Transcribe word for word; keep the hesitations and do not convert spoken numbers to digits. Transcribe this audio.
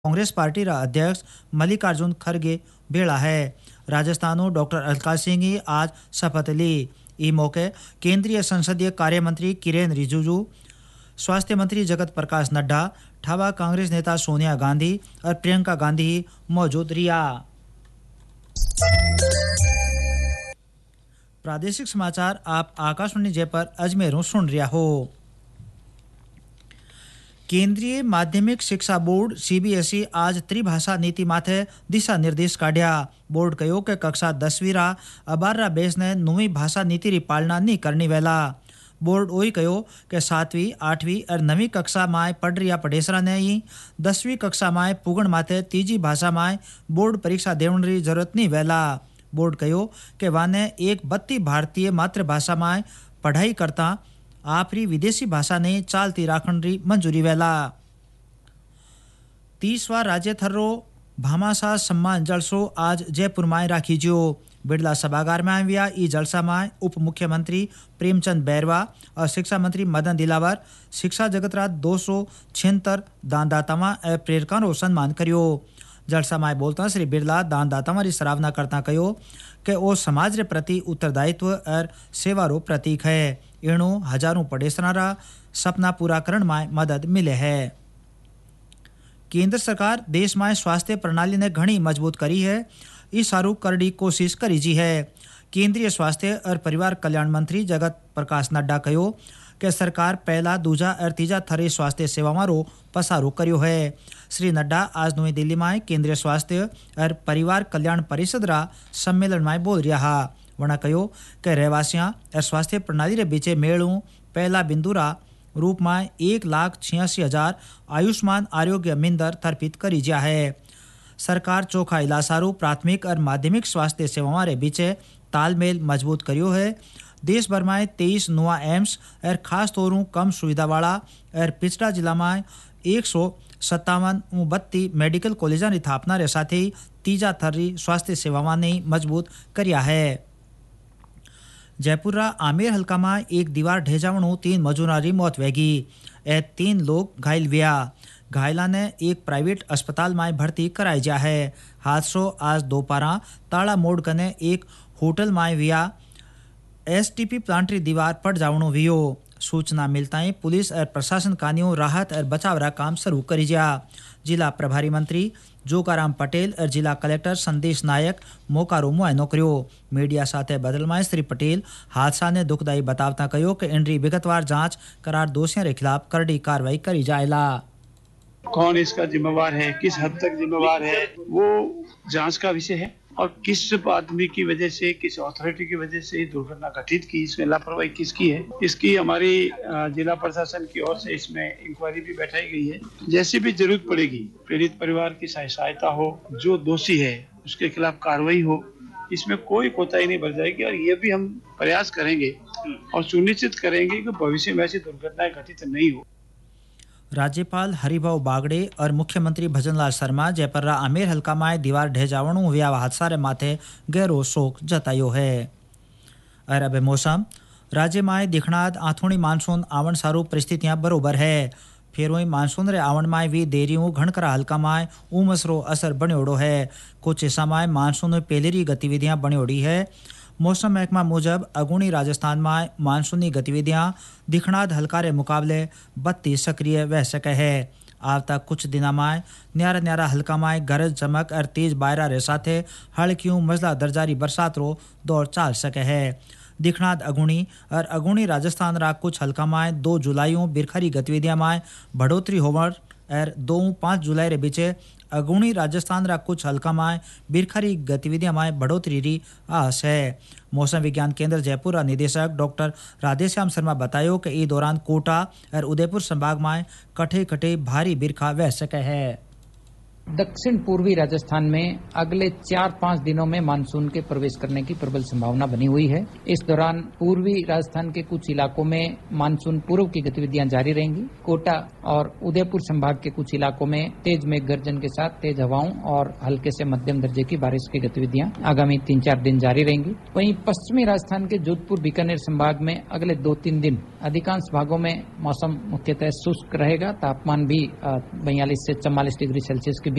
कांग्रेस पार्टीरा अध्यक्ष मल्लिकार्जुन खरगे भेड़ा है। राजस्थान डॉक्टर अलका सिंह आज शपथ ली। ई मौके केंद्रीय संसदीय कार्य मंत्री किरेन रिजिजू, स्वास्थ्य मंत्री जगत प्रकाश नड्डा, ठावा कांग्रेस नेता सोनिया गांधी और प्रियंका गांधी मौजूद रिया। प्रादेशिक समाचार आप आकाशवाणी जयपुर अजमेरों सुन रिया हो। केंद्रीय माध्यमिक शिक्षा बोर्ड सीबीएसई आज त्रिभाषा नीति माथे दिशा निर्देश काढ़्या। बोर्ड कहो कि कक्षा दसवीं रा अबारह बेस ने नवी भाषा नीति री पालना नहीं करनी वेला। बोर्ड ओही कहो कि सातवीं आठवीं और नवीं कक्षा में पढ़ रिया पढ़ेसरा ने ही दसवीं कक्षा में पुगण माथे तीजी भाषा में बोर्ड परीक्षा देवण री जरूरत नहीं वेला। बोर्ड कहो कि वाने एक बत्ती भारतीय मातृभाषा में पढ़ाई करता आपरी विदेशी भाषा ने चालती राखण री मंजूरी वेला। तीसवा राज्य थर्रो भामाशाह सम्मान जलसो आज जयपुर में राखी जो। बिड़ला सभागार में आया ई जलसा में उप मुख्यमंत्री प्रेमचंद बैरवा और शिक्षा मंत्री मदन दिलावर शिक्षा जगत रा दो सौ छिहत्तर दानदातावां और प्रेरकों सम्मान करियो। जलसा में बोलता श्री बिरला दानदातावां री सराहना करता कहो कि वो समाज रे प्रति उत्तरदायित्व और सेवा रो प्रतीक है। इणु हजारों पढ़ेसरा रा सपना पूरा करने में मदद मिले है। केंद्र सरकार देश में स्वास्थ्य प्रणाली ने घनी मजबूत करी है। इस सारू करड़ी कोशिश करी जी है। केंद्रीय स्वास्थ्य और परिवार कल्याण मंत्री जगत प्रकाश नड्डा कहो कि सरकार पहला दूजा और तीजा थरे स्वास्थ्य सेवाओं रो पसारो करियो है। श्री नड्डा आज नई दिल्ली में केंद्रीय स्वास्थ्य और परिवार कल्याण परिषद रा सम्मेलन में बोल रहा। वना कहो कि रहवासियां और स्वास्थ्य प्रणाली रे बीचे मेलू पहला बिंदुरा रूप में एक लाख छियासी हजार आयुष्मान आरोग्य मिंदर थर्पित करी जा है। सरकार चोखा इलासारू प्राथमिक और माध्यमिक स्वास्थ्य सेवाओं रे बीचे तालमेल मजबूत करियो है। देश भर में तेईस नुआ एम्स और खास तौर कम सुविधा वाला और पिछड़ा जिला में एक सौ सत्तावन बत्ती मेडिकल कॉलेजा की स्थापना रे साथ ही तीजा थरी स्वास्थ्य सेवाओं ने मजबूत करिया है। जयपुर रा आमेर हल्का में एक दीवार ढेजावणु तीन मजूरा री मौत वेगी। ए तीन लोग घायल व्या। घायला ने एक प्राइवेट अस्पताल में भर्ती कराई जा है। हादसो आज दोपहर ताड़ा मोड़ कने एक होटल में व्या। एसटीपी प्लांट री दीवार पड़ जावणु वियो। सूचना मिलता ही पुलिस और प्रशासन कानियों राहत और बचाव रा काम शुरू करी जा। जिला प्रभारी मंत्री जोकाराम पटेल और जिला कलेक्टर संदेश नायक मौकारो मुआयनो कर्यो। मीडिया साथे बदल में श्री पटेल हादसा ने दुखदायी बतावता कहो कि इनरी विगतवार जांच करार दोषियों के खिलाफ करड़ी कार्रवाई करी जाएला। कौन इसका जिम्मेवार है, किस हद तक जिम्मेवार है, वो जांच का विषय है। और किस आदमी की वजह से, किस अथॉरिटी की वजह से दुर्घटना घटित की, इसमें लापरवाही किसकी है, इसकी हमारी जिला प्रशासन की ओर से इसमें इंक्वायरी भी बैठाई गई है। जैसी भी जरूरत पड़ेगी पीड़ित परिवार की सहायता हो, जो दोषी है उसके खिलाफ कार्रवाई हो, इसमें कोई कोताही नहीं बरत जाएगी। और ये भी हम प्रयास करेंगे और सुनिश्चित करेंगे कि भविष्य में ऐसी दुर्घटनाएं घटित नहीं हो। राज्यपाल हरिभाऊ बागड़े और मुख्यमंत्री भजनलाल शर्मा जयपुर रा आमेर हल्का में दीवार ढेजावणु व्या हादसा रे माथे गहरो शोक जतायो है। और अब मौसम राज्य में दिखनाद आथोणी मानसून आवण सारू परिस्थितियां बरोबर है। फिर वही मानसून रे आवण में भी देरियों घणकरा हल्का में उमस रो असर बण्योड़ो है। कुछ हिस्सा में मानसून पहलेरी गतिविधियां बण्योड़ी है। मौसम महकमा मुजब अगुणी राजस्थान में मानसूनी गतिविधियां दिखनाद हल्का रे मुकाबले बत्ती सक्रिय वह सके है। आवता कुछ दिनों में न्यारा न्यारा हल्का में गरज चमक और तेज बायरा रे साथे हल्कियों मजला दर्जारी बरसात रो दौर चाल सके है। दिखनाद अगुणी और अगुणी राजस्थान रा कुछ हल्का में दो जुलाईयों बिरखरी गतिविधियां में बढ़ोतरी होवर और दो पाँच जुलाई रे बीचे अगुणी राजस्थान रा कुछ हल्का में बिरखरी गतिविधियां में बढ़ोतरी री आस है। मौसम विज्ञान केंद्र जयपुर रा निदेशक डॉक्टर राधेश्याम शर्मा बतायो कि इस दौरान कोटा और उदयपुर संभाग में कठे कठे भारी बिरखा वह सके है। दक्षिण पूर्वी राजस्थान में अगले चार पाँच दिनों में मानसून के प्रवेश करने की प्रबल संभावना बनी हुई है। इस दौरान पूर्वी राजस्थान के कुछ इलाकों में मानसून पूर्व की गतिविधियां जारी रहेंगी। कोटा और उदयपुर संभाग के कुछ इलाकों में तेज मेघ गर्जन के साथ तेज हवाओं और हल्के से मध्यम दर्जे की बारिश की गतिविधियां आगामी तीन चार दिन जारी रहेंगी। वहीं पश्चिमी राजस्थान के जोधपुर बीकानेर संभाग में अगले दो तीन दिन अधिकांश भागों में मौसम मुख्यतः शुष्क रहेगा। तापमान भी बयालीस से चौवालीस डिग्री सेल्सियस के